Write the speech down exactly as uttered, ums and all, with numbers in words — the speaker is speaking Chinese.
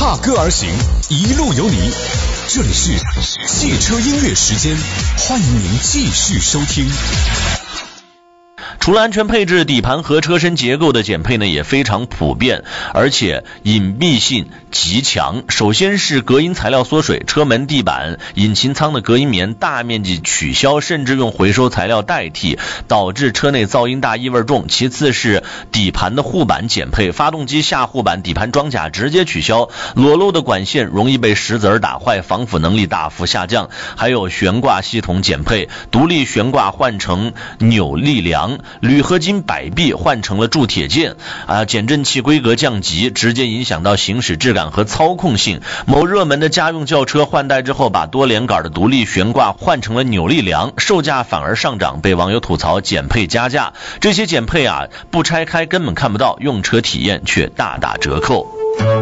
踏歌而行，一路有你。这里是汽车音乐时间，欢迎您继续收听。 除了安全配置，底盘和车身结构的减配呢也非常普遍，而且隐蔽性极强。首先是隔音材料缩水，车门、地板、引擎舱的隔音棉大面积取消，甚至用回收材料代替，导致车内噪音大、异味重。其次是底盘的护板减配，发动机下护板、底盘装甲直接取消，裸露的管线容易被石子儿打坏，防腐能力大幅下降。还有悬挂系统减配，独立悬挂换成扭力梁，铝合金摆臂换成了铸铁件啊，减震器规格降级，直接影响到行驶质感和操控性。某热门的家用轿车换代之后，把多连杆的独立悬挂换成了扭力梁，售价反而上涨，被网友吐槽减配加价。这些减配啊，不拆开根本看不到，用车体验却大打折扣。